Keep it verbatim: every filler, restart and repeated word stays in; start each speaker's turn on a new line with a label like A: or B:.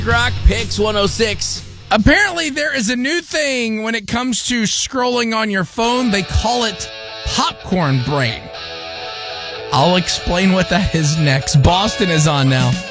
A: Rock Picks one oh six.
B: Apparently, there is a new thing when it comes to scrolling on your phone. They call it popcorn brain. I'll explain what that is next. Boston is on now.